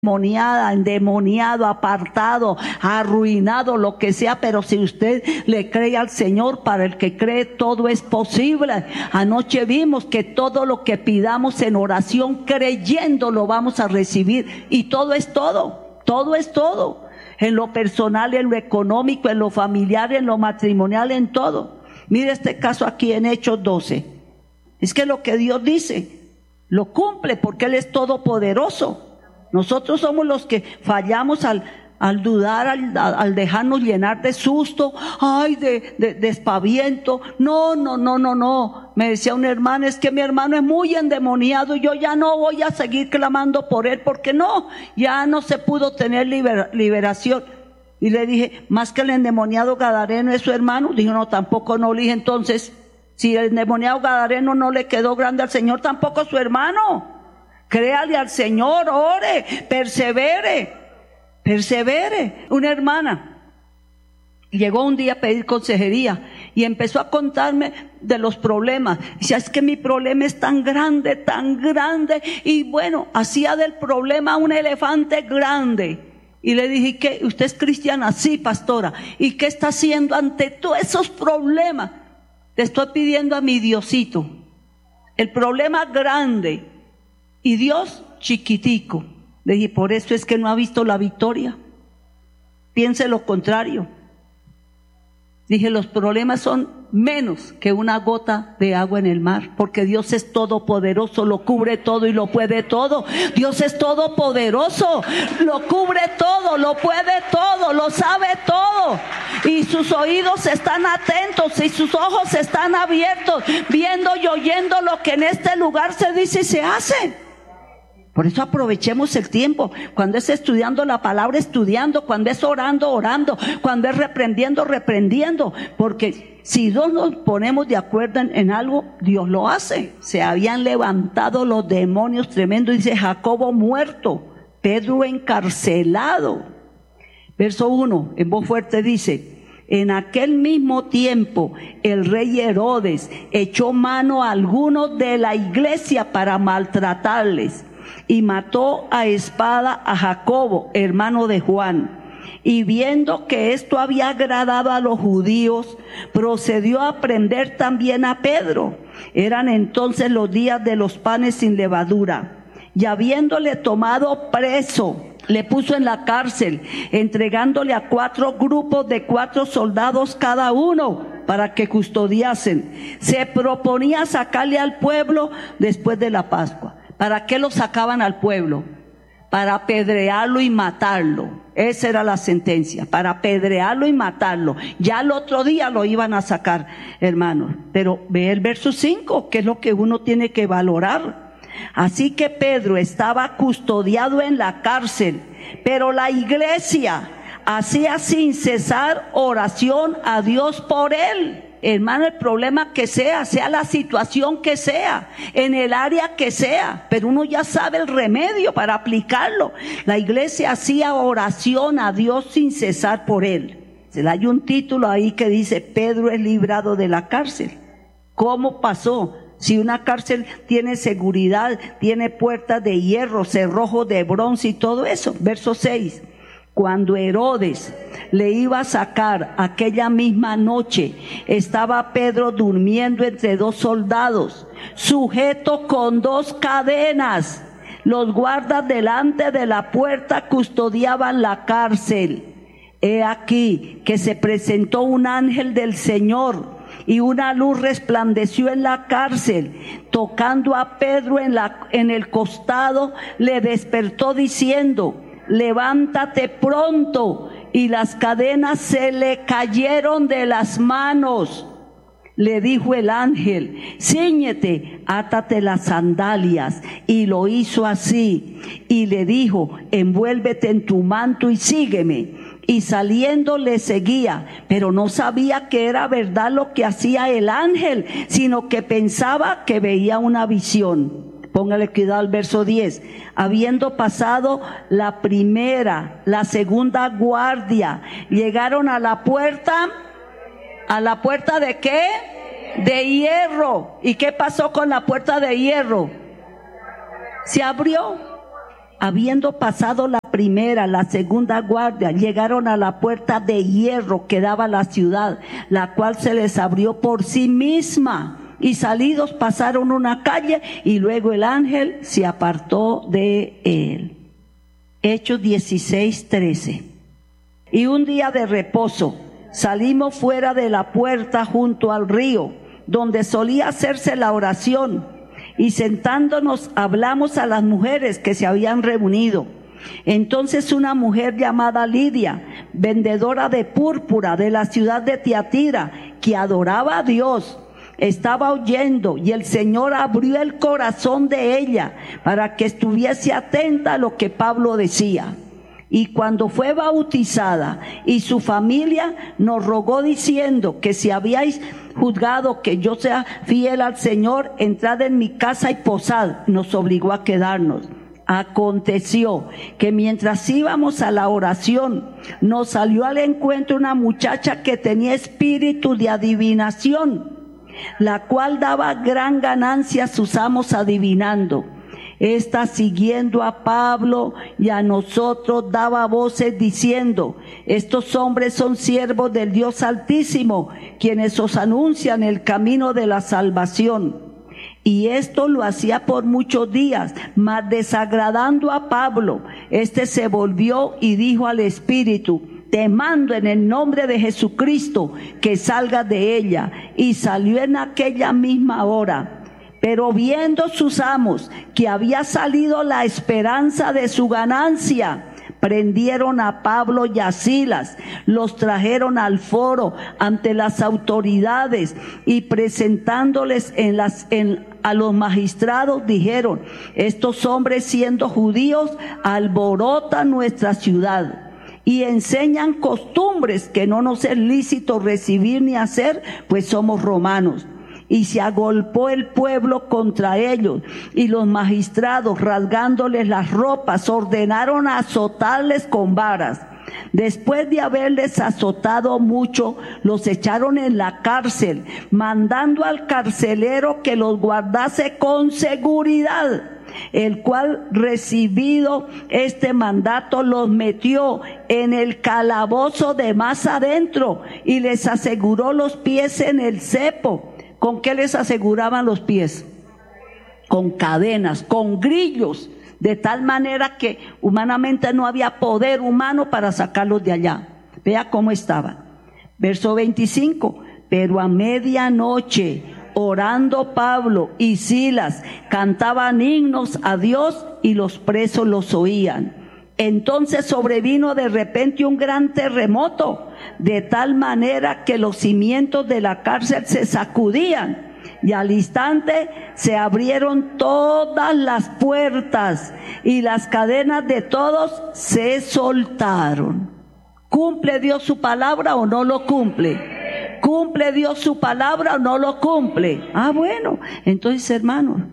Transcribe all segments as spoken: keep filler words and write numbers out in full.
endemoniada, endemoniado, apartado, arruinado, lo que sea, pero si usted le cree al Señor, para el que cree todo es posible. Anoche vimos que todo lo que pidamos en oración, creyendo, lo vamos a recibir, y todo es todo, todo es todo, en lo personal, en lo económico, en lo familiar, en lo matrimonial, en todo. Mire este caso aquí en Hechos doce, es que lo que Dios dice, lo cumple, porque Él es todopoderoso. Nosotros somos los que fallamos al, al dudar, al, al dejarnos llenar de susto, ay, de, de, de espaviento. No, no, no, no, no. Me decía una hermana, es que mi hermano es muy endemoniado y yo ya no voy a seguir clamando por él, porque no, ya no se pudo tener liber, liberación. Y le dije, más que el endemoniado gadareno es su hermano. Dijo, no, tampoco. No. Le dije, entonces, si el endemoniado gadareno no le quedó grande al Señor, tampoco su hermano. Créale al Señor, ore, persevere, persevere. Una hermana llegó un día a pedir consejería y empezó a contarme de los problemas. Dice, es que mi problema es tan grande, tan grande. Y bueno, hacía del problema un elefante grande. Y le dije, ¿qué? ¿Usted es cristiana? Sí, pastora. ¿Y qué está haciendo ante todos esos problemas? Le estoy pidiendo a mi Diosito. El problema grande. Y Dios chiquitico. Le dije, por eso es que no ha visto la victoria. Piense lo contrario. Dije, los problemas son menos que una gota de agua en el mar, porque Dios es todopoderoso, lo cubre todo y lo puede todo. Dios es todopoderoso, lo cubre todo, lo puede todo, lo sabe todo. Y sus oídos están atentos y sus ojos están abiertos, viendo y oyendo lo que en este lugar se dice y se hace. Por eso aprovechemos el tiempo, cuando es estudiando la palabra, estudiando, cuando es orando, orando, cuando es reprendiendo, reprendiendo, porque si no nos ponemos de acuerdo en, en algo, Dios lo hace. Se habían levantado los demonios tremendos, dice Jacobo muerto, Pedro encarcelado. Verso uno, en voz fuerte dice, en aquel mismo tiempo el rey Herodes echó mano a algunos de la iglesia para maltratarles, y mató a espada a Jacobo, hermano de Juan. Y viendo que esto había agradado a los judíos, procedió a prender también a Pedro. Eran entonces los días de los panes sin levadura. Y habiéndole tomado preso, le puso en la cárcel, entregándole a cuatro grupos de cuatro soldados cada uno, para que custodiasen. Se proponía sacarle al pueblo después de la Pascua. ¿Para qué lo sacaban al pueblo? Para apedrearlo y matarlo. Esa era la sentencia, para apedrearlo y matarlo. Ya el otro día lo iban a sacar, hermanos. Pero ve el verso cinco, que es lo que uno tiene que valorar. Así que Pedro estaba custodiado en la cárcel, pero la iglesia hacía sin cesar oración a Dios por él. Hermano, el problema que sea, sea la situación que sea, en el área que sea, pero uno ya sabe el remedio para aplicarlo. La iglesia hacía oración a Dios sin cesar por él. Se le hay un título ahí que dice, Pedro es librado de la cárcel. ¿Cómo pasó? Si una cárcel tiene seguridad, tiene puertas de hierro, cerrojos de bronce y todo eso. Verso seis. Cuando Herodes le iba a sacar aquella misma noche, estaba Pedro durmiendo entre dos soldados, sujeto con dos cadenas. Los guardas delante de la puerta custodiaban la cárcel. He aquí que se presentó un ángel del Señor, y una luz resplandeció en la cárcel. Tocando a Pedro en, la, en el costado, le despertó diciendo, levántate pronto. Y las cadenas se le cayeron de las manos. Le dijo el ángel, cíñete, átate las sandalias. Y lo hizo así. Y le dijo, envuélvete en tu manto y sígueme. Y saliendo le seguía, pero no sabía que era verdad lo que hacía el ángel, sino que pensaba que veía una visión. Póngale cuidado al verso diez. Habiendo pasado la primera, la segunda guardia, llegaron a la puerta. ¿A la puerta de qué? De hierro. ¿Y qué pasó con la puerta de hierro? Se abrió. habiendo pasado la primera, la segunda guardia, llegaron a la puerta de hierro que daba a la ciudad, la cual se les abrió por sí misma. Y salidos pasaron una calle y luego el ángel se apartó de él. Hechos dieciséis, trece. Y un día de reposo salimos fuera de la puerta junto al río, donde solía hacerse la oración, y sentándonos hablamos a las mujeres que se habían reunido. Entonces una mujer llamada Lidia, vendedora de púrpura de la ciudad de Tiatira, que adoraba a Dios, estaba oyendo, y el Señor abrió el corazón de ella para que estuviese atenta a lo que Pablo decía. Y cuando fue bautizada y su familia nos rogó diciendo que si habíais juzgado que yo sea fiel al Señor, entrad en mi casa y posad, nos obligó a quedarnos. Aconteció que mientras íbamos a la oración, nos salió al encuentro una muchacha que tenía espíritu de adivinación, la cual daba gran ganancia a sus amos adivinando. Esta, siguiendo a Pablo y a nosotros, daba voces diciendo: estos hombres son siervos del Dios Altísimo, quienes os anuncian el camino de la salvación. Y esto lo hacía por muchos días, mas desagradando a Pablo, este se volvió y dijo al espíritu: te mando en el nombre de Jesucristo que salgas de ella. Y salió en aquella misma hora. Pero viendo sus amos que había salido la esperanza de su ganancia, prendieron a Pablo y a Silas, los trajeron al foro ante las autoridades, y presentándoles en las, en, a los magistrados, dijeron: estos hombres, siendo judíos, alborotan nuestra ciudad y enseñan costumbres que no nos es lícito recibir ni hacer, pues somos romanos. Y se agolpó el pueblo contra ellos, y los magistrados, rasgándoles las ropas, ordenaron azotarles con varas. Después de haberles azotado mucho, los echaron en la cárcel, mandando al carcelero que los guardase con seguridad, el cual, recibido este mandato, los metió en el calabozo de más adentro y les aseguró los pies en el cepo. ¿Con qué les aseguraban los pies? Con cadenas, con grillos, de tal manera que humanamente no había poder humano para sacarlos de allá. Vea cómo estaban. Verso veinticinco. Pero a medianoche, orando Pablo y Silas, cantaban himnos a Dios, y los presos los oían. Entonces sobrevino de repente un gran terremoto, de tal manera que los cimientos de la cárcel se sacudían, y al instante se abrieron todas las puertas y las cadenas de todos se soltaron. ¿Cumple Dios su palabra o no lo cumple? ¿Cumple Dios su palabra o no lo cumple? Ah, bueno, entonces, hermanos,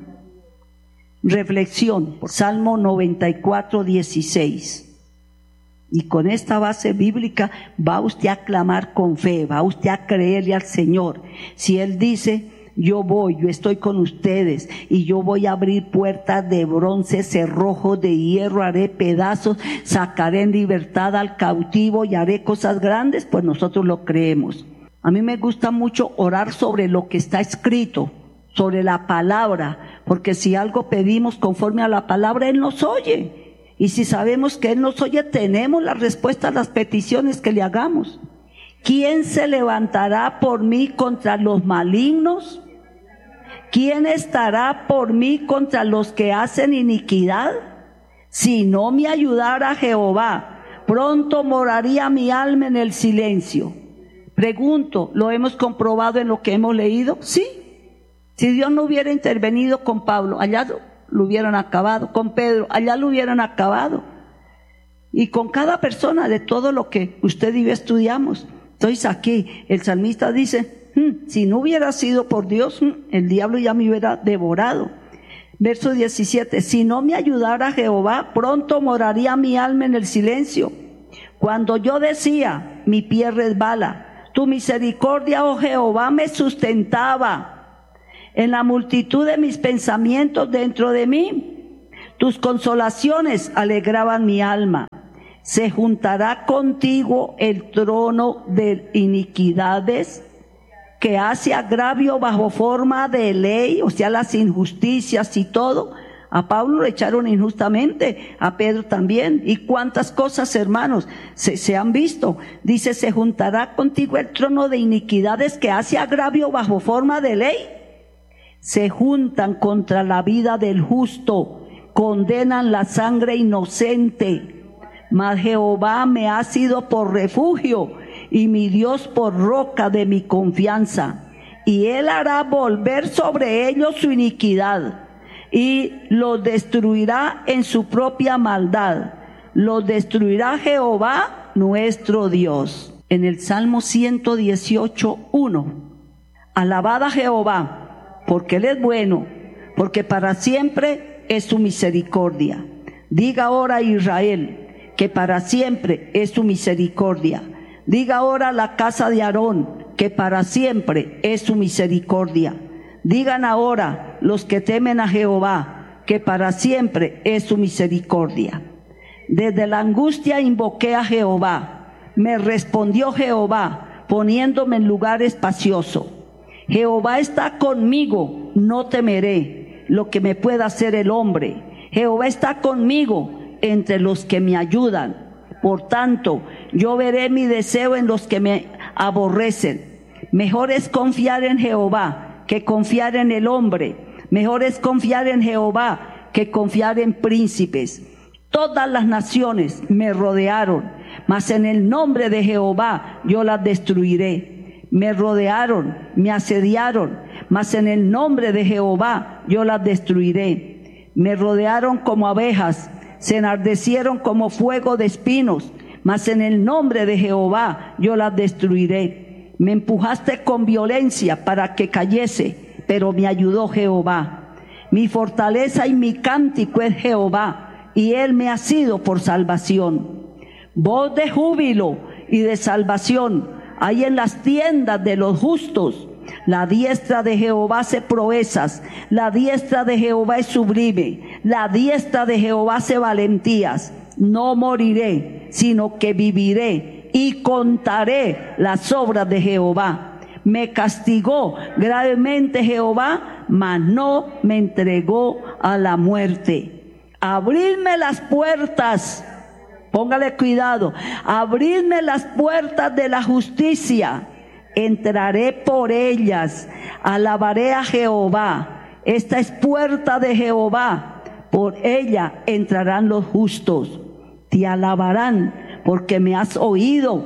reflexión, Salmo noventa y cuatro, dieciséis. Y con esta base bíblica va usted a clamar con fe, va usted a creerle al Señor. Si Él dice: yo voy, yo estoy con ustedes, y yo voy a abrir puertas de bronce, cerrojos de hierro, haré pedazos, sacaré en libertad al cautivo y haré cosas grandes, pues nosotros lo creemos. A mí me gusta mucho orar sobre lo que está escrito, sobre la palabra, porque si algo pedimos conforme a la palabra, Él nos oye. Y si sabemos que Él nos oye, tenemos la respuesta a las peticiones que le hagamos. ¿Quién se levantará por mí contra los malignos? ¿Quién estará por mí contra los que hacen iniquidad? Si no me ayudara Jehová, pronto moraría mi alma en el silencio. Pregunto, ¿lo hemos comprobado en lo que hemos leído? Sí. Si Dios no hubiera intervenido con Pablo, allá lo hubieran acabado. Con Pedro, allá lo hubieran acabado. Y con cada persona de todo lo que usted y yo estudiamos. Entonces aquí el salmista dice: hm, si no hubiera sido por Dios, hm, el diablo ya me hubiera devorado. Verso diecisiete. Si no me ayudara Jehová, pronto moraría mi alma en el silencio. Cuando yo decía: mi pie resbala, tu misericordia, oh Jehová, me sustentaba. En la multitud de mis pensamientos dentro de mí, Tus consolaciones alegraban mi alma. ¿Se juntará contigo el trono de iniquidades que hace agravio bajo forma de ley, o sea, las injusticias y todo? A Pablo lo echaron injustamente, a Pedro también. Y cuántas cosas, hermanos, se, se han visto. Dice, ¿se juntará contigo el trono de iniquidades que hace agravio bajo forma de ley? Se juntan contra la vida del justo, condenan la sangre inocente. Mas Jehová me ha sido por refugio y mi Dios por roca de mi confianza. Y él hará volver sobre ellos su iniquidad y los destruirá en su propia maldad. Los destruirá Jehová nuestro Dios. En el Salmo ciento dieciocho, uno. Alabad a Jehová, porque él es bueno, porque para siempre es su misericordia. Diga ahora Israel, que para siempre es su misericordia. Diga ahora la casa de Aarón, que para siempre es su misericordia. Digan ahora los que temen a Jehová, que para siempre es su misericordia. Desde la angustia invoqué a Jehová, me respondió Jehová, poniéndome en lugar espacioso. Jehová está conmigo, no temeré lo que me pueda hacer el hombre. Jehová está conmigo entre los que me ayudan. Por tanto, yo veré mi deseo en los que me aborrecen. Mejor es confiar en Jehová que confiar en el hombre. Mejor es confiar en Jehová que confiar en príncipes. Todas las naciones me rodearon, mas en el nombre de Jehová yo las destruiré. Me rodearon, me asediaron, mas en el nombre de Jehová yo las destruiré. Me rodearon como abejas, se enardecieron como fuego de espinos, mas en el nombre de Jehová yo las destruiré. Me empujaste con violencia para que cayese, pero me ayudó Jehová. Mi fortaleza y mi cántico es Jehová, y él me ha sido por salvación. Voz de júbilo y de salvación hay en las tiendas de los justos. La diestra de Jehová hace proezas, la diestra de Jehová es sublime, la diestra de Jehová hace valentías. No moriré, sino que viviré y contaré las obras de Jehová. Me castigó gravemente Jehová, mas no me entregó a la muerte. Abridme las puertas, póngale cuidado, abridme las puertas de la justicia. Entraré por ellas, alabaré a Jehová. Esta es puerta de Jehová, por ella entrarán los justos. Te alabarán porque me has oído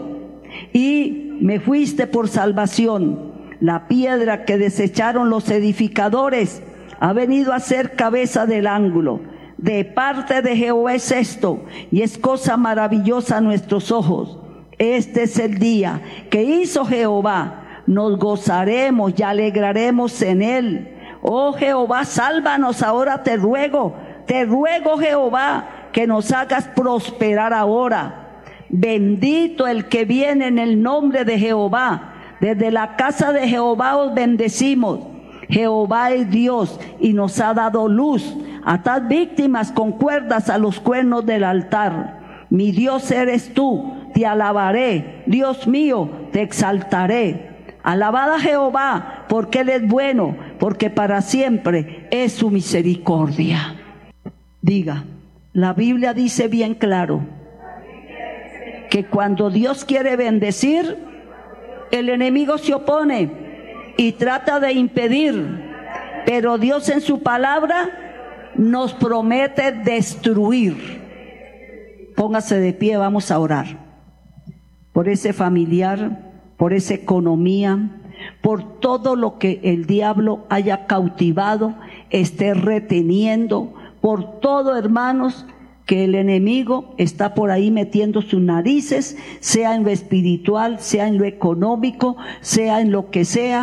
y me fuiste por salvación. La piedra que desecharon los edificadores ha venido a ser cabeza del ángulo. De parte de Jehová es esto, y es cosa maravillosa a nuestros ojos. Este es el día que hizo Jehová, nos gozaremos y alegraremos en él. Oh Jehová, sálvanos ahora, te ruego, te ruego Jehová, que nos hagas prosperar ahora. Bendito el que viene en el nombre de Jehová. Desde la casa de Jehová os bendecimos. Jehová es Dios y nos ha dado luz. Atad víctimas con cuerdas a los cuernos del altar. Mi Dios eres tú, te alabaré. Dios mío, te exaltaré. Alabad a Jehová, porque él es bueno, porque para siempre es su misericordia. Diga, la Biblia dice bien claro que cuando Dios quiere bendecir, el enemigo se opone y trata de impedir, pero Dios en su palabra nos promete destruir. Póngase de pie, vamos a orar por ese familiar, por esa economía, por todo lo que el diablo haya cautivado, esté reteniendo, por todo, hermanos, que el enemigo está por ahí metiendo sus narices, sea en lo espiritual, sea en lo económico, sea en lo que sea.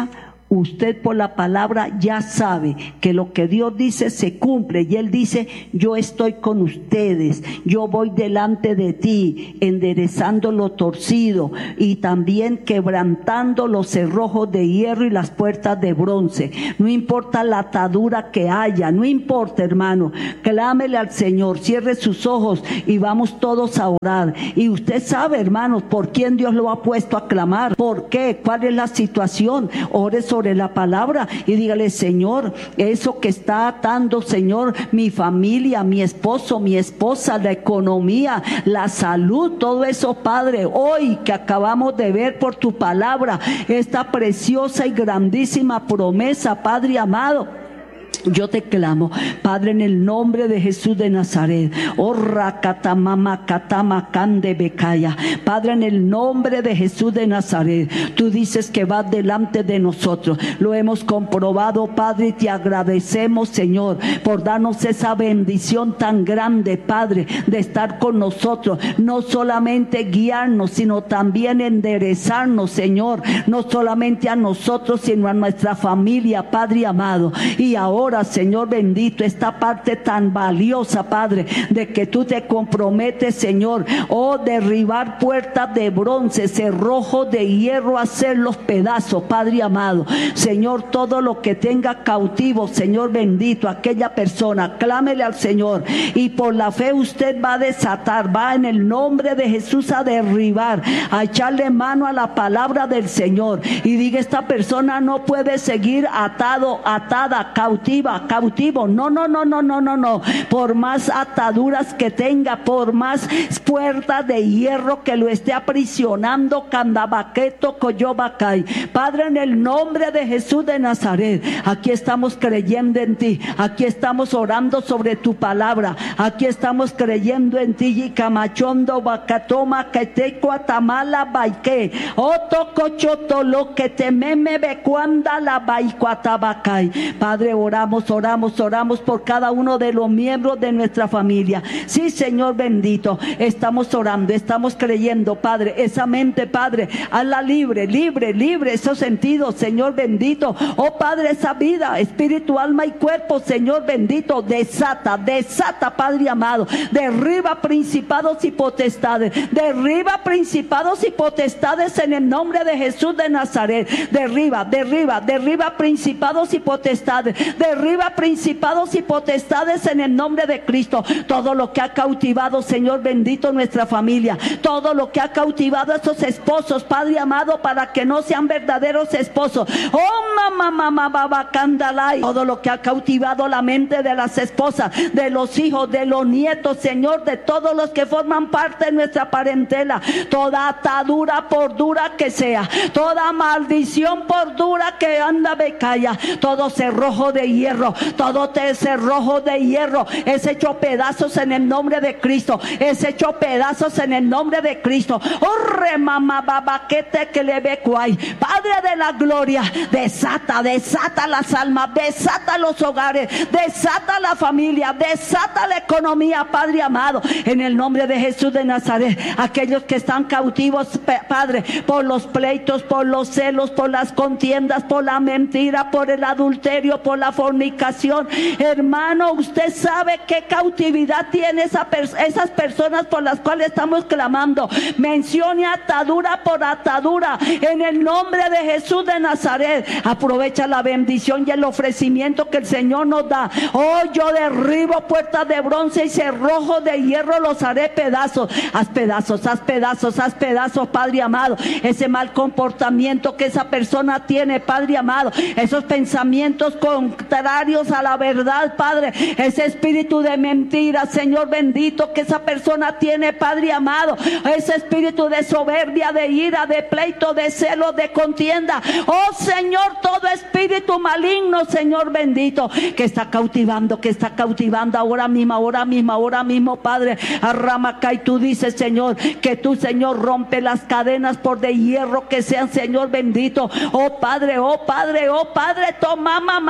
usted por la palabra ya sabe que lo que Dios dice se cumple, y Él dice: yo estoy con ustedes, yo voy delante de ti, enderezando lo torcido y también quebrantando los cerrojos de hierro y las puertas de bronce. No importa la atadura que haya, no importa, hermano, clámele al Señor, cierre sus ojos y vamos todos a orar. Y usted sabe, hermanos, por quién Dios lo ha puesto a clamar, por qué, cuál es la situación. Ore sobre la palabra y dígale: Señor, eso que está atando, Señor, mi familia, mi esposo, mi esposa, la economía, la salud, todo eso, Padre, hoy que acabamos de ver por tu palabra, esta preciosa y grandísima promesa, Padre amado, yo te clamo, Padre, en el nombre de Jesús de Nazaret. Oh, racatamama catama cande becaya. Padre, en el nombre de Jesús de Nazaret, tú dices que vas delante de nosotros. Lo hemos comprobado, Padre, y te agradecemos, Señor, por darnos esa bendición tan grande, Padre, de estar con nosotros. No solamente guiarnos, sino también enderezarnos, Señor. No solamente a nosotros, sino a nuestra familia, Padre amado. Y ahora, Señor bendito, esta parte tan valiosa, Padre, de que tú te comprometes, Señor, oh, derribar puertas de bronce, cerrojos de hierro, hacer los pedazos, Padre amado. Señor, todo lo que tenga cautivo, Señor bendito, aquella persona, clámele al Señor, y por la fe usted va a desatar, va en el nombre de Jesús a derribar, a echarle mano a la palabra del Señor, y diga: esta persona no puede seguir atado, atada, cautiva, cautivo. No, no, no, no, no, no, no. Por más ataduras que tenga, por más puertas de hierro que lo esté aprisionando, candabaqueto, coyobacay. Padre, en el nombre de Jesús de Nazaret, aquí estamos creyendo en ti, aquí estamos orando sobre tu palabra, aquí estamos creyendo en ti. Y camachondo, bacatoma, que te cuatamala, baique, oto cochoto, lo que te meme becuanda la baicuatabacay. Padre, oramos. Oramos, oramos por cada uno de los miembros de nuestra familia. Sí, Señor bendito, estamos orando, estamos creyendo, Padre, esa mente, Padre, hazla libre, libre, libre, esos sentidos, Señor bendito. Oh, Padre, esa vida, espíritu, alma y cuerpo, Señor bendito, desata, desata, Padre amado, derriba principados y potestades, derriba principados y potestades en el nombre de Jesús de Nazaret. Derriba, derriba, derriba principados y potestades, derriba principados y potestades en el nombre de Cristo. Todo lo que ha cautivado, Señor bendito, nuestra familia, todo lo que ha cautivado a esos esposos, Padre amado, para que no sean verdaderos esposos. Oh, mamá, mamá, baba, candalay. Todo lo que ha cautivado la mente de las esposas, de los hijos, de los nietos, Señor, de todos los que forman parte de nuestra parentela. Toda atadura, por dura que sea, toda maldición, por dura que anda becaya, todo cerrojo de hierro, todo cerrojo de hierro es hecho pedazos en el nombre de Cristo, es hecho pedazos en el nombre de Cristo. Oh, remama babaquete que le ve cuay. Padre de la gloria, desata, desata las almas, desata los hogares, desata la familia, desata la economía, Padre amado, en el nombre de Jesús de Nazaret. Aquellos que están cautivos, Padre, por los pleitos, por los celos, por las contiendas, por la mentira, por el adulterio, por la fornicación, hermano, usted sabe qué cautividad tiene esa pers- esas personas por las cuales estamos clamando. Mencione atadura por atadura en el nombre de Jesús de Nazaret. Aprovecha la bendición y el ofrecimiento que el Señor nos da. Oh, yo derribo puertas de bronce y cerrojos de hierro, los haré pedazos. Haz pedazos, haz pedazos, haz pedazos, Padre amado, ese mal comportamiento que esa persona tiene, Padre amado, esos pensamientos contrarios a la verdad, Padre, ese espíritu de mentira, Señor bendito, que esa persona tiene, Padre amado, ese espíritu de soberbia, de ira, de pleito, de celo, de contienda. Oh, Señor, todo espíritu maligno, Señor bendito, que está cautivando, que está cautivando ahora mismo, ahora mismo, ahora mismo, Padre, arramaca, y tú dices, Señor, que tú, Señor, rompe las cadenas por de hierro que sean, Señor bendito. Oh, Padre, oh, Padre, oh, Padre, toma, mamá, te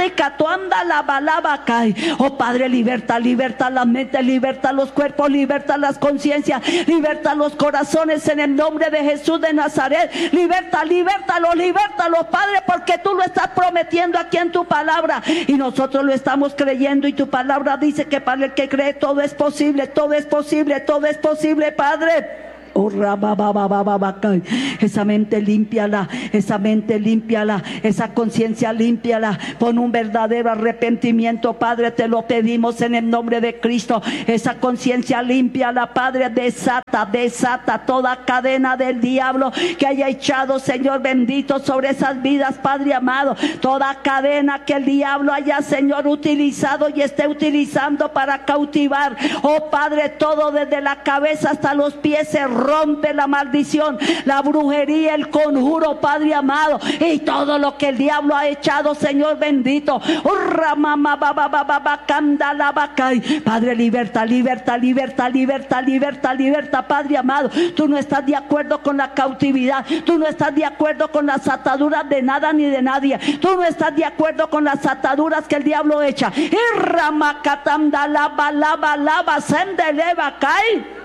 catuanda la balaba cae. Oh Padre, liberta, liberta la mente, liberta los cuerpos, liberta las conciencias, liberta los corazones en el nombre de Jesús de Nazaret. Liberta, libértalo, libértalo, Padre, porque tú lo estás prometiendo aquí en tu palabra y nosotros lo estamos creyendo, y tu palabra dice que para el que cree todo es posible, todo es posible, todo es posible, Padre. Oh, esa mente límpiala, esa mente límpiala, esa conciencia límpiala, pon un verdadero arrepentimiento, Padre, te lo pedimos en el nombre de Cristo. Esa conciencia límpiala, Padre, desata, desata toda cadena del diablo que haya echado, Señor bendito, sobre esas vidas, Padre amado, toda cadena que el diablo haya, Señor, utilizado y esté utilizando para cautivar, oh Padre, todo desde la cabeza hasta los pies se rompe la maldición, la brujería, el conjuro, Padre amado, y todo lo que el diablo ha echado, Señor bendito. Padre, liberta, liberta, liberta, liberta, liberta, liberta, Padre amado. Tú no estás de acuerdo con la cautividad, tú no estás de acuerdo con las ataduras de nada ni de nadie, tú no estás de acuerdo con las ataduras que el diablo echa. Y ramacatamda lava lava lava sendeleva cae.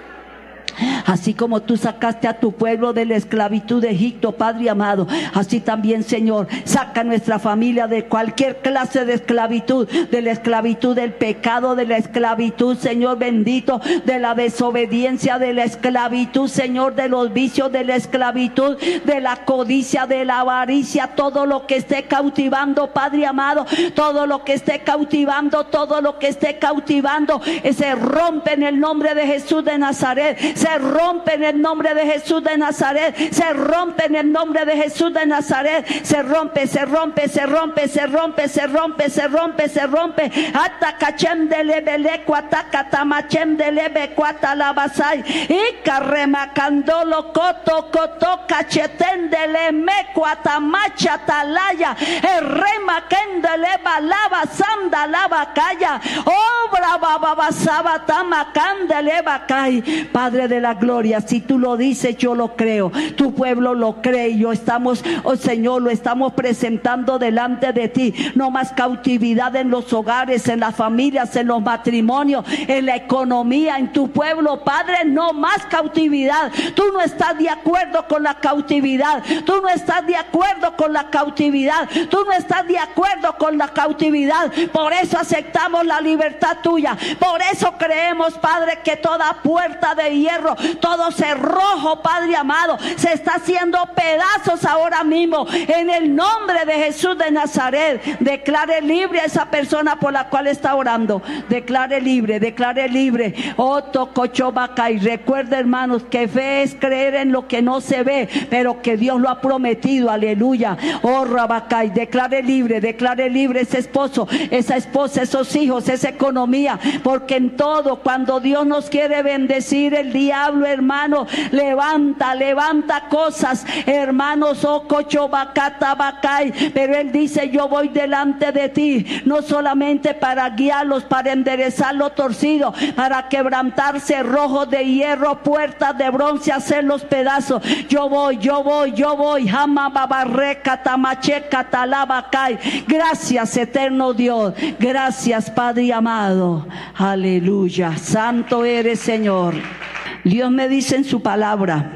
Así como tú sacaste a tu pueblo de la esclavitud de Egipto, Padre amado, así también, Señor, saca a nuestra familia de cualquier clase de esclavitud, de la esclavitud del pecado, de la esclavitud, Señor bendito, de la desobediencia, de la esclavitud, Señor, de los vicios, de la esclavitud, de la codicia, de la avaricia, todo lo que esté cautivando, Padre amado, todo lo que esté cautivando, todo lo que esté cautivando, se rompe en el nombre de Jesús de Nazaret. Se rompe en el nombre de Jesús de Nazaret. Se rompe en el nombre de Jesús de Nazaret. Se rompe, se rompe, se rompe, se rompe, se rompe, se rompe, se rompe. Atacachem de lebele cuataca tamachem de lebe cuatalabasay. Y carremacandolo coto coto cachetén de leme cuatamacha talaya. Errema kendele balaba sanda lava calla. Obra bababasaba tamacandele bacay. Padre de la gloria, si tú lo dices, yo lo creo, tu pueblo lo cree, yo estamos, oh Señor, lo estamos presentando delante de ti. No más cautividad en los hogares, en las familias, en los matrimonios, en la economía, en tu pueblo, Padre, no más cautividad. Tú no estás de acuerdo con la cautividad, tú no estás de acuerdo con la cautividad, tú no estás de acuerdo con la cautividad. Por eso aceptamos la libertad tuya, por eso creemos, Padre, que toda puerta de hierro, todo cerrojo, Padre amado, se está haciendo pedazos ahora mismo en el nombre de Jesús de Nazaret. Declare libre a esa persona por la cual está orando, declare libre, declare libre. Oh, tocochobaca, y recuerda, hermanos, que fe es creer en lo que no se ve, pero que Dios lo ha prometido. Aleluya. Oh, rabacay, declare libre, declare libre ese esposo, esa esposa, esos hijos, esa economía, porque en todo, cuando Dios nos quiere bendecir, el diablo, hermano, levanta, levanta cosas, hermanos, oh cochobacata bacay, pero él dice: yo voy delante de ti, no solamente para guiarlos, para enderezar lo torcido, para quebrantar cerrojos de hierro, puertas de bronce, hacer los pedazos. Yo voy, yo voy, yo voy, jama babarreca tamacheca talabacay. Gracias, eterno Dios, gracias, Padre amado, aleluya, santo eres, Señor. Dios me dice en su palabra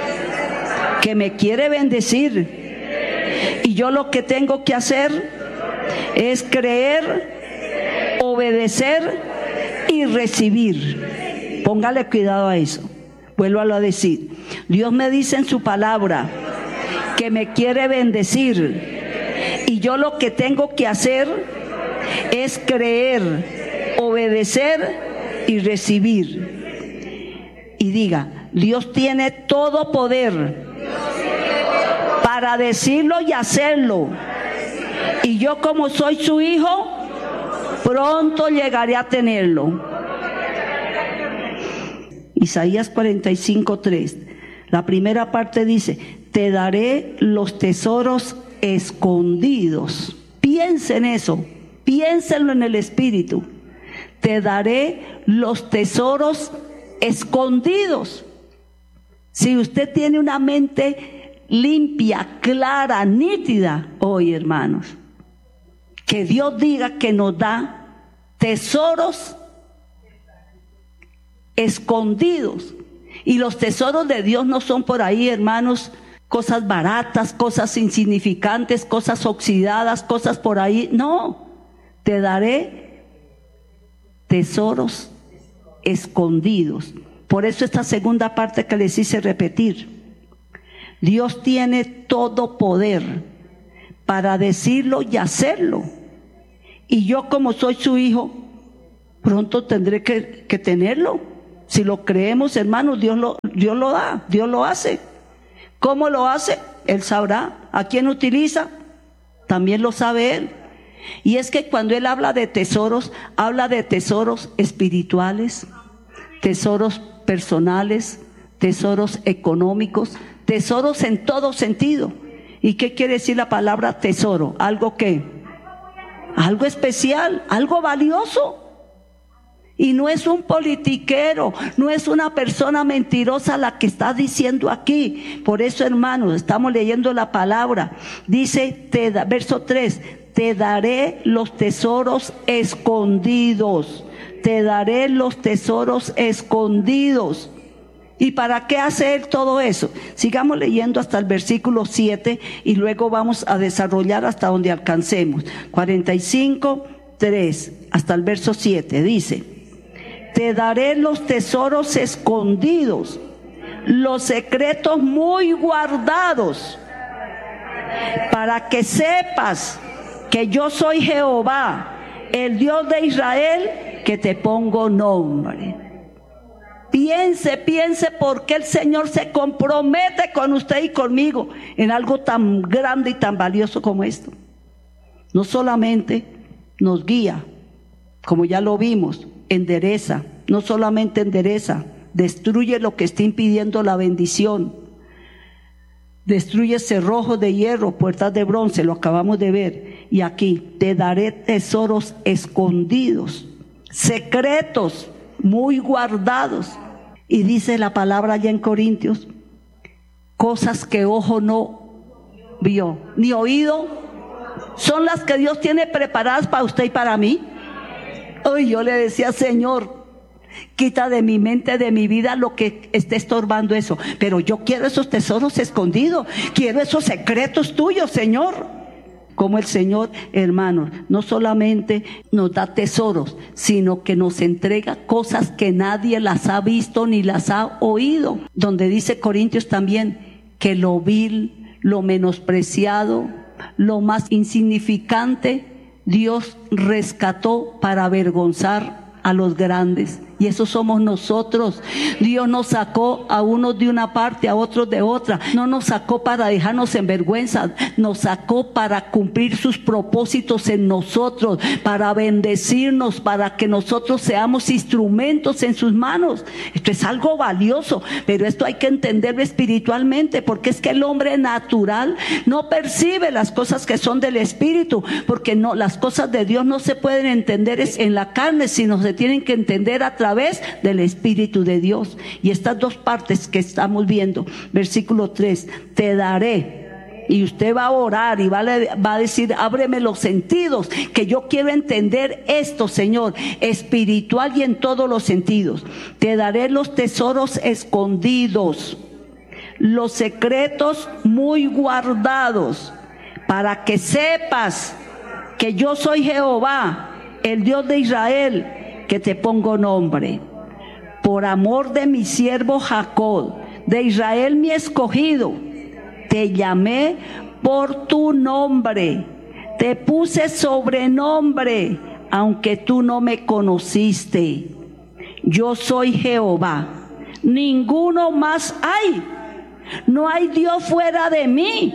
que me quiere bendecir, y yo lo que tengo que hacer es creer, obedecer y recibir. Póngale cuidado a eso. Vuélvalo a decir. Dios me dice en su palabra que me quiere bendecir, y yo lo que tengo que hacer es creer, obedecer y recibir. Y diga: Dios tiene todo poder para decirlo y hacerlo, y yo, como soy su hijo, pronto llegaré a tenerlo. Isaías cuarenta y cinco, tres. La primera parte dice: te daré los tesoros escondidos. Piensen eso, piénsenlo en el espíritu. Te daré los tesoros escondidos. Si usted tiene una mente limpia, clara, nítida hoy, hermanos, que Dios diga que nos da tesoros escondidos. Y los tesoros de Dios no son por ahí, hermanos, cosas baratas, cosas insignificantes, cosas oxidadas, cosas por ahí. No, te daré tesoros escondidos. Por eso esta segunda parte que les hice repetir. Dios tiene todo poder para decirlo y hacerlo. Y yo, como soy su hijo, pronto tendré que, que tenerlo. Si lo creemos, hermanos, Dios lo, Dios lo da, Dios lo hace. ¿Cómo lo hace? Él sabrá. ¿A quién utiliza? También lo sabe Él. Y es que cuando Él habla de tesoros, habla de tesoros espirituales, tesoros personales, tesoros económicos, tesoros en todo sentido. ¿Y qué quiere decir la palabra tesoro? Algo que, algo especial, algo valioso. Y no es un politiquero, no es una persona mentirosa la que está diciendo aquí. Por eso, hermanos, estamos leyendo la palabra. Dice, te da, verso tres, te daré los tesoros escondidos. Te daré los tesoros escondidos. ¿Y para qué hace Él todo eso? Sigamos leyendo hasta el versículo siete y luego vamos a desarrollar hasta donde alcancemos. cuarenta y cinco, tres, hasta el verso siete, dice: te daré los tesoros escondidos, los secretos muy guardados, para que sepas que yo soy Jehová, el Dios de Israel, que te pongo nombre. Piense, piense por qué el Señor se compromete con usted y conmigo en algo tan grande y tan valioso como esto. No solamente nos guía, como ya lo vimos, endereza, no solamente endereza, destruye lo que está impidiendo la bendición, destruye cerrojos de hierro, puertas de bronce, lo acabamos de ver. Y aquí, te daré tesoros escondidos, secretos, muy guardados. Y dice la palabra allá en Corintios, cosas que ojo no vio, ni oído, son las que Dios tiene preparadas para usted y para mí. Hoy yo le decía, Señor, quita de mi mente, de mi vida lo que esté estorbando eso. Pero yo quiero esos tesoros escondidos, quiero esos secretos tuyos, Señor. Como el Señor, hermanos, no solamente nos da tesoros, sino que nos entrega cosas que nadie las ha visto ni las ha oído. Donde dice Corintios también que lo vil, lo menospreciado, lo más insignificante, Dios rescató para avergonzar a los grandes. Y eso somos nosotros. Dios nos sacó a unos de una parte, a otros de otra. No nos sacó para dejarnos en vergüenza. Nos sacó para cumplir sus propósitos en nosotros, para bendecirnos, para que nosotros seamos instrumentos en sus manos. Esto es algo valioso, pero esto hay que entenderlo espiritualmente, porque es que el hombre natural no percibe las cosas que son del Espíritu, porque no, las cosas de Dios no se pueden entender en la carne, sino se tienen que entender a través del Espíritu de Dios. Y estas dos partes que estamos viendo, versículo tres, te daré. Y usted va a orar y va a, va a decir, ábreme los sentidos, que yo quiero entender esto, Señor, espiritual y en todos los sentidos. Te daré los tesoros escondidos, los secretos muy guardados, para que sepas que yo soy Jehová, el Dios de Israel, que te pongo nombre. Por amor de mi siervo Jacob, de Israel mi escogido, te llamé por tu nombre, te puse sobrenombre, aunque tú no me conociste. Yo soy Jehová, ninguno más hay, no hay Dios fuera de mí.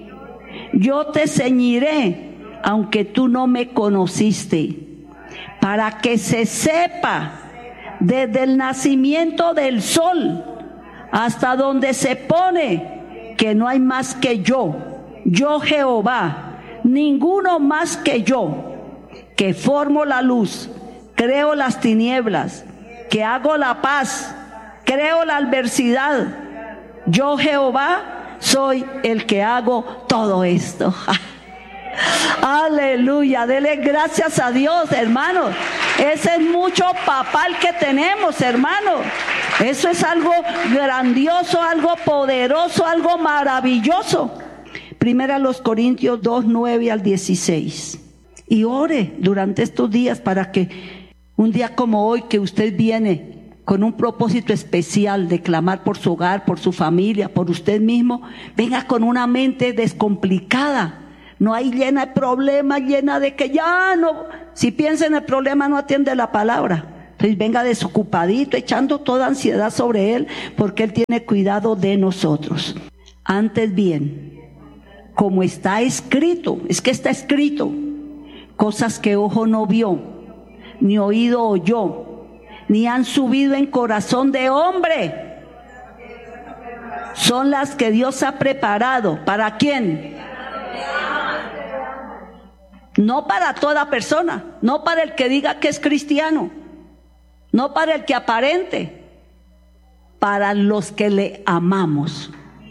Yo te ceñiré, aunque tú no me conociste, para que se sepa desde el nacimiento del sol hasta donde se pone que no hay más que yo, yo Jehová, ninguno más que yo, que formo la luz, creo las tinieblas, que hago la paz, creo la adversidad. Yo Jehová soy el que hago todo esto. Aleluya, dele gracias a Dios, hermanos. Ese es mucho papal que tenemos, hermanos. Eso es algo grandioso, algo poderoso, algo maravilloso. Primera los Corintios dos, nueve al dieciséis. Y ore durante estos días para que un día como hoy, que usted viene con un propósito especial de clamar por su hogar, por su familia, por usted mismo, venga con una mente descomplicada. No hay llena de problemas, llena de que ya no, si piensa en el problema no atiende la palabra. Entonces venga desocupadito, echando toda ansiedad sobre Él, porque Él tiene cuidado de nosotros. Antes bien, como está escrito, es que está escrito, cosas que ojo no vio, ni oído oyó, ni han subido en corazón de hombre, son las que Dios ha preparado. ¿Para quién? No para toda persona, no para el que diga que es cristiano, no para el que aparente, para los que le amamos.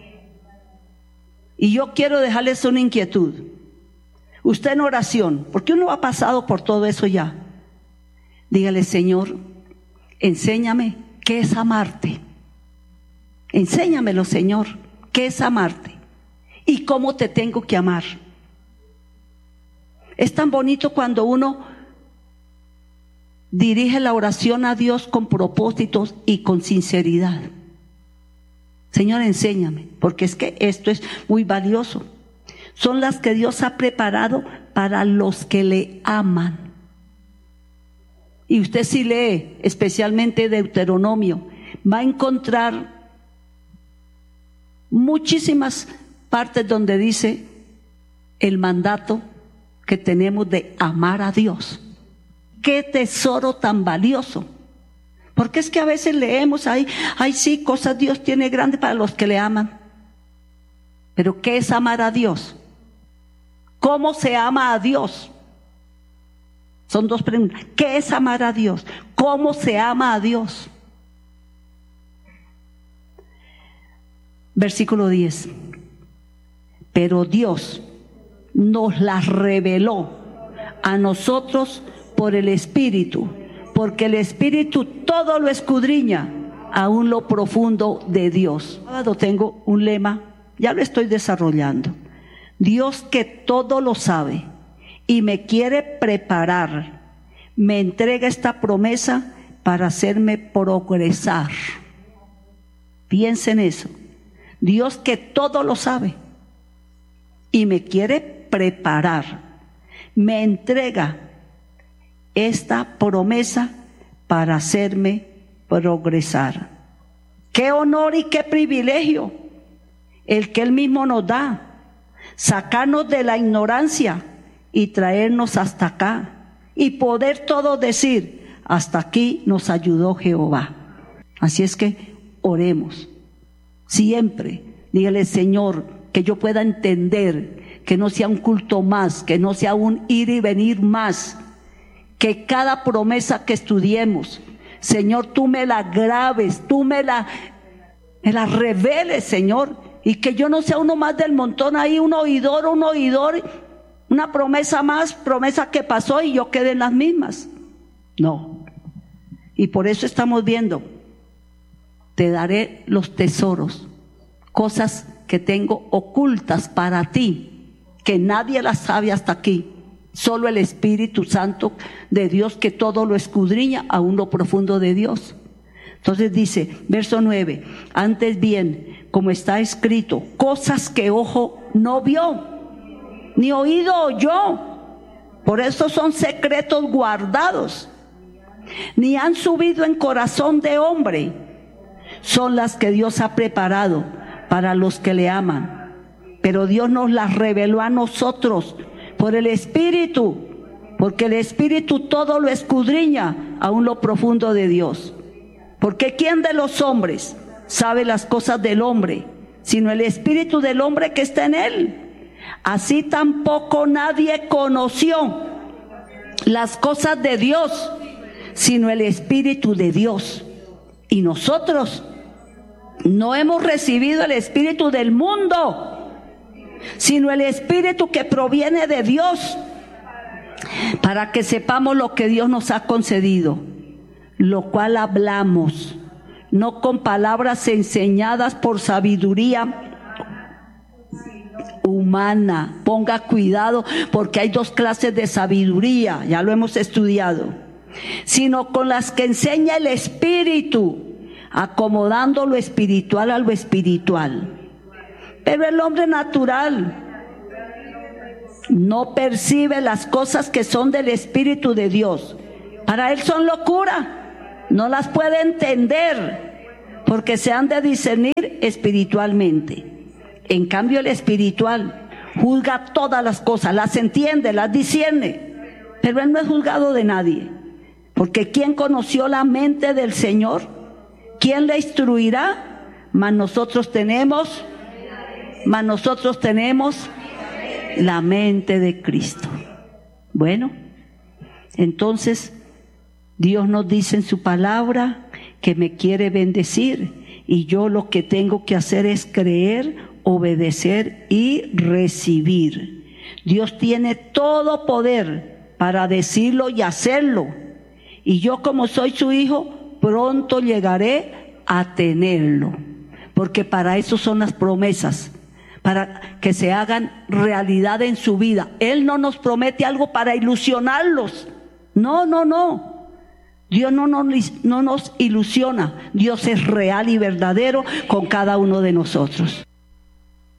Y yo quiero dejarles una inquietud. Usted en oración, porque uno ha pasado por todo eso ya, dígale: Señor, enséñame qué es amarte. Enséñamelo, Señor, qué es amarte y cómo te tengo que amar. Es tan bonito cuando uno dirige la oración a Dios con propósitos y con sinceridad. Señor, enséñame, porque es que esto es muy valioso. Son las que Dios ha preparado para los que le aman. Y usted, si lee especialmente Deuteronomio, va a encontrar muchísimas partes donde dice el mandato que tenemos de amar a Dios. Qué tesoro tan valioso. Porque es que a veces leemos ahí, ay sí, cosas Dios tiene grandes para los que le aman. Pero ¿qué es amar a Dios? ¿Cómo se ama a Dios? Son dos preguntas. ¿Qué es amar a Dios? ¿Cómo se ama a Dios? Versículo diez. Pero Dios nos las reveló a nosotros por el Espíritu, porque el Espíritu todo lo escudriña, aún lo profundo de Dios. Tengo un lema, ya lo estoy desarrollando. Dios, que todo lo sabe y me quiere preparar, me entrega esta promesa para hacerme progresar. Piensen en eso. Dios, que todo lo sabe y me quiere preparar, me entrega esta promesa para hacerme progresar. Qué honor y qué privilegio el que Él mismo nos da, sacarnos de la ignorancia y traernos hasta acá, y poder todos decir: hasta aquí nos ayudó Jehová. Así es que oremos siempre, dígale: Señor, que yo pueda entender, que no sea un culto más, que no sea un ir y venir más, que cada promesa que estudiemos, Señor, tú me la grabes, tú me la, me la reveles, Señor, y que yo no sea uno más del montón ahí, un oidor, un oidor, una promesa más, promesa que pasó y yo quedé en las mismas. No. Y por eso estamos viendo, te daré los tesoros, cosas que tengo ocultas para ti, que nadie las sabe hasta aquí, solo el Espíritu Santo de Dios, que todo lo escudriña aún lo profundo de Dios. Entonces dice, verso nueve, antes bien, como está escrito, cosas que ojo no vio, ni oído oyó, por eso son secretos guardados, ni han subido en corazón de hombre, son las que Dios ha preparado para los que le aman. Pero Dios nos las reveló a nosotros por el Espíritu, porque el Espíritu todo lo escudriña aún lo profundo de Dios. Porque ¿quién de los hombres sabe las cosas del hombre, sino el Espíritu del hombre que está en él? Así tampoco nadie conoció las cosas de Dios, sino el Espíritu de Dios. Y nosotros no hemos recibido el Espíritu del mundo, sino el Espíritu que proviene de Dios, para que sepamos lo que Dios nos ha concedido, lo cual hablamos, no con palabras enseñadas por sabiduría humana. Ponga cuidado, porque hay dos clases de sabiduría, ya lo hemos estudiado, sino con las que enseña el Espíritu, acomodando lo espiritual a lo espiritual. Pero el hombre natural no percibe las cosas que son del Espíritu de Dios. Para él son locura, no las puede entender, porque se han de discernir espiritualmente. En cambio, el espiritual juzga todas las cosas, las entiende, las discierne, pero él no es juzgado de nadie, porque ¿quién conoció la mente del Señor? ¿Quién le instruirá? Mas nosotros tenemos, mas nosotros tenemos la mente de Cristo. Bueno, entonces Dios nos dice en su palabra que me quiere bendecir, y yo lo que tengo que hacer es creer, obedecer y recibir. Dios tiene todo poder para decirlo y hacerlo, y yo, como soy su hijo, pronto llegaré a tenerlo, porque para eso son las promesas, para que se hagan realidad en su vida. Él no nos promete algo para ilusionarlos, no, no, no. Dios no nos, no nos ilusiona. Dios es real y verdadero con cada uno de nosotros.